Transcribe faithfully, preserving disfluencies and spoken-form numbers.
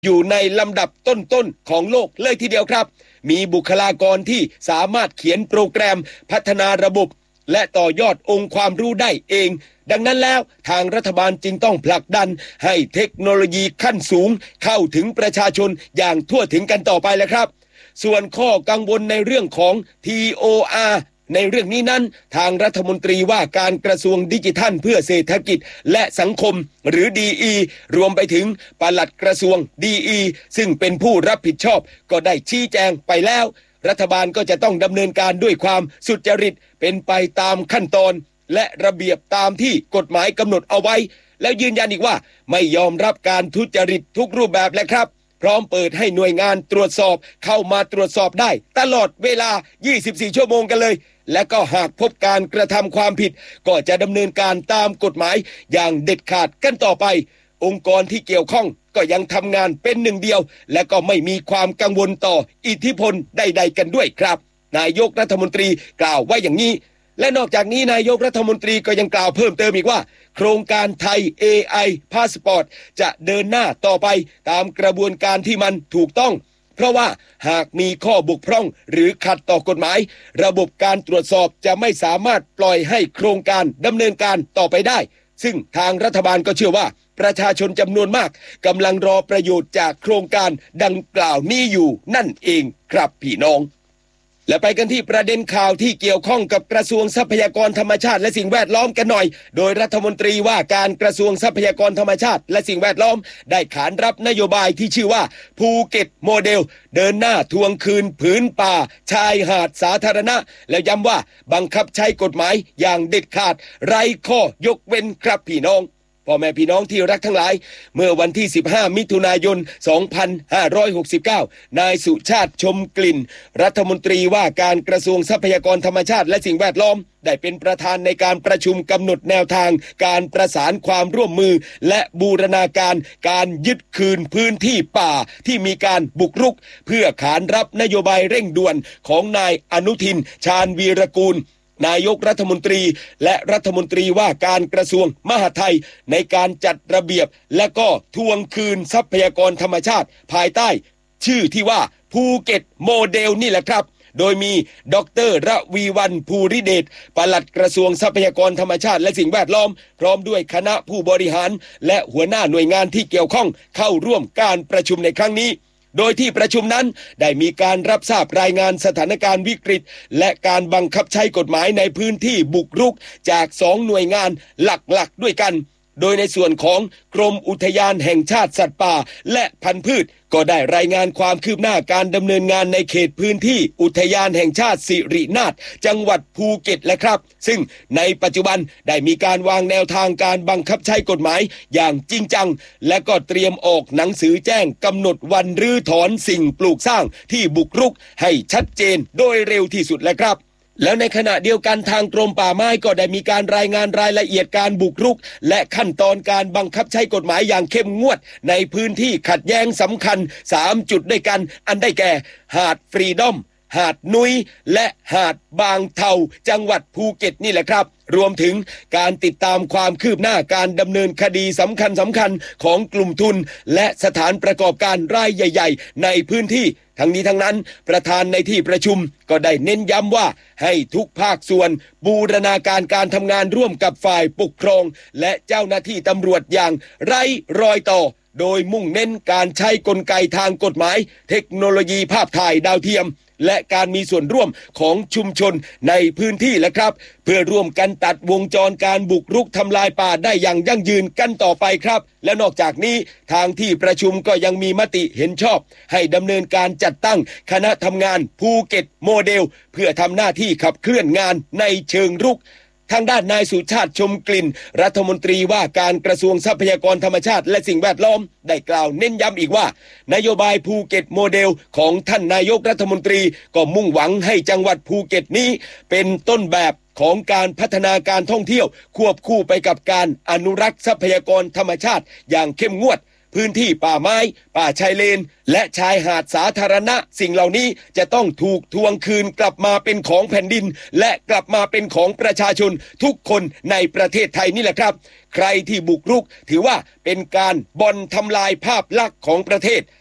อยู่ในลำดับต้นๆของโลกเลยทีเดียวครับมีบุคลากรที่สามารถเขียนโปรแกรมพัฒนาระบบและต่อยอดองค์ความรู้ได้เองดังนั้นแล้วทางรัฐบาลจึงต้องผลักดันให้เทคโนโลยีขั้นสูงเข้าถึงประชาชนอย่างทั่วถึงกันต่อไปแล้วครับส่วนข้อกังวลในเรื่องของ ที โอ อาร์ ในเรื่องนี้นั้นทางรัฐมนตรีว่าการกระทรวงดิจิทัลเพื่อเศรษฐกิจและสังคมหรือ ดี อี รวมไปถึงปลัดกระทรวง ดี อี ซึ่งเป็นผู้รับผิดชอบก็ได้ชี้แจงไปแล้วรัฐบาลก็จะต้องดำเนินการด้วยความสุจริตเป็นไปตามขั้นตอนและระเบียบตามที่กฎหมายกำหนดเอาไว้แล้วยืนยันอีกว่าไม่ยอมรับการทุจริตทุกรูปแบบและครับพร้อมเปิดให้หน่วยงานตรวจสอบเข้ามาตรวจสอบได้ตลอดเวลายี่สิบสี่ชั่วโมงกันเลยและก็หากพบการกระทำความผิดก็จะดำเนินการตามกฎหมายอย่างเด็ดขาดกันต่อไปองค์กรที่เกี่ยวข้องก็ยังทำงานเป็นหนึ่งเดียวและก็ไม่มีความกังวลต่ออิทธิพลใดๆกันด้วยครับนายกรัฐมนตรีกล่าวไว้อย่างนี้และนอกจากนี้นายกรัฐมนตรีก็ยังกล่าวเพิ่มเติมอีกว่าโครงการไทย เอ ไอ Passport จะเดินหน้าต่อไปตามกระบวนการที่มันถูกต้องเพราะว่าหากมีข้อบกพร่องหรือขัดต่อกฎหมายระบบการตรวจสอบจะไม่สามารถปล่อยให้โครงการดำเนินการต่อไปได้ซึ่งทางรัฐบาลก็เชื่อว่าประชาชนจำนวนมากกำลังรอประโยชน์จากโครงการดังกล่าวนี้อยู่นั่นเองครับพี่น้องและไปกันที่ประเด็นข่าวที่เกี่ยวข้องกับกระทรวงทรัพยากรธรรมชาติและสิ่งแวดล้อมกันหน่อยโดยรัฐมนตรีว่าการกระทรวงทรัพยากรธรรมชาติและสิ่งแวดล้อมได้ขานรับนโยบายที่ชื่อว่าภูเก็ตโมเดลเดินหน้าทวงคืนผืนป่าชายหาดสาธารณะแล้วย้ำว่าบังคับใช้กฎหมายอย่างเด็ดขาดไร้ข้อยกเว้นครับพี่น้องพ่อแม่พี่น้องที่รักทั้งหลายเมื่อวันที่สิบห้ามิถุนายนสองพันห้าร้อยหกสิบเก้านายสุชาติชมกลิ่นรัฐมนตรีว่าการกระทรวงทรัพยากรธรรมชาติและสิ่งแวดล้อมได้เป็นประธานในการประชุมกำหนดแนวทางการประสานความร่วมมือและบูรณาการการยึดคืนพื้นที่ป่าที่มีการบุกรุกเพื่อขานรับนโยบายเร่งด่วนของนายอนุทินชาญวีรกูลนายกรัฐมนตรีและรัฐมนตรีว่าการกระทรวงมหาดไทยในการจัดระเบียบและก็ทวงคืนทรัพยากรธรรมชาติภายใต้ชื่อที่ว่าภูเก็ตโมเดลนี่แหละครับโดยมีดร.ระวีวรรณภูริเดชปลัดกระทรวงทรัพยากรธรรมชาติและสิ่งแวดล้อมพร้อมด้วยคณะผู้บริหารและหัวหน้าหน่วยงานที่เกี่ยวข้องเข้าร่วมการประชุมในครั้งนี้โดยที่ประชุมนั้นได้มีการรับทราบรายงานสถานการณ์วิกฤตและการบังคับใช้กฎหมายในพื้นที่บุกรุกจากสองหน่วยงานหลักๆด้วยกันโดยในส่วนของกรมอุทยานแห่งชาติสัตว์ป่าและพันธุ์พืชก็ได้รายงานความคืบหน้าการดำเนินงานในเขตพื้นที่อุทยานแห่งชาติสิรินาถจังหวัดภูเก็ตและครับซึ่งในปัจจุบันได้มีการวางแนวทางการบังคับใช้กฎหมายอย่างจริงจังและก็เตรียมออกหนังสือแจ้งกำหนดวันรื้อถอนสิ่งปลูกสร้างที่บุกรุกให้ชัดเจนโดยเร็วที่สุดและครับแล้วในขณะเดียวกันทางกรมป่าไม้ก็ได้มีการรายงานรายละเอียดการบุกรุกและขั้นตอนการบังคับใช้กฎหมายอย่างเข้มงวดในพื้นที่ขัดแย้งสำคัญสามจุดด้วยกันอันได้แก่หาดฟรีดอมหาดนุ้ยและหาดบางเทาจังหวัดภูเก็ตนี่แหละครับรวมถึงการติดตามความคืบหน้าการดำเนินคดีสำคัญสำคัญของกลุ่มทุนและสถานประกอบการรายใหญ่ๆในพื้นที่ทั้งนี้ทั้งนั้นประธานในที่ประชุมก็ได้เน้นย้ำว่าให้ทุกภาคส่วนบูรณาการการทำงานร่วมกับฝ่ายปกครองและเจ้าหน้าที่ตำรวจอย่างไร้รอยต่อโดยมุ่งเน้นการใช้กลไกทางกฎหมายเทคโนโลยีภาพถ่ายดาวเทียมและการมีส่วนร่วมของชุมชนในพื้นที่และครับเพื่อร่วมกันตัดวงจรการบุกรุกทำลายป่าได้อย่างยั่งยืนกันต่อไปครับและนอกจากนี้ทางที่ประชุมก็ยังมีมติเห็นชอบให้ดำเนินการจัดตั้งคณะทำงานภูเก็ตโมเดลเพื่อทำหน้าที่ขับเคลื่อนงานในเชิงรุกทางด้านนายสุชาติชมกลิ่นรัฐมนตรีว่าการกระทรวงทรัพยากรธรรมชาติและสิ่งแวดล้อมได้กล่าวเน้นย้ำอีกว่านโยบายภูเก็ตโมเดลของท่านนายกรัฐมนตรีก็มุ่งหวังให้จังหวัดภูเก็ตนี้เป็นต้นแบบของการพัฒนาการท่องเที่ยวควบคู่ไปกับการอนุรักษ์ทรัพยากรธรรมชาติอย่างเข้มงวดพื้นที่ป่าไม้ป่าชายเลนและชายหาดสาธารณะสิ่งเหล่านี้จะต้องถูกทวงคืนกลับมาเป็นของแผ่นดินและกลับมาเป็นของประชาชนทุกคนในประเทศไทยนี่แหละครับใครที่บุกรุกถือว่าเป็นการบ่อนทำลายภาพลักษณ์ของประเทศ